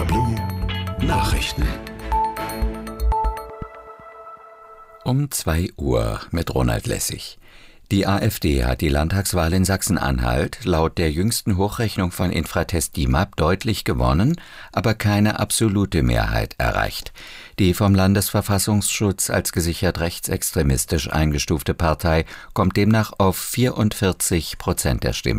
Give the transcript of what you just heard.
DW Nachrichten. Um 2 Uhr mit Ronald Lessig. Die AfD hat die Landtagswahl in Sachsen-Anhalt laut der jüngsten Hochrechnung von Infratest DIMAP deutlich gewonnen, aber keine absolute Mehrheit erreicht. Die vom Landesverfassungsschutz als gesichert rechtsextremistisch eingestufte Partei kommt demnach auf 44% der Stimmen.